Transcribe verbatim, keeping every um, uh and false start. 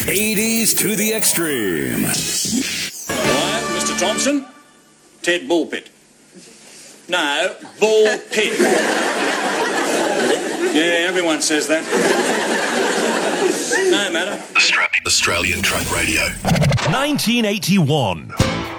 eighties to the extreme. Right, Mister Thompson? Ted Bullpit. No, Bull Pit. Yeah, everyone says that. No matter. Australian Truck Radio. nineteen eighty-one.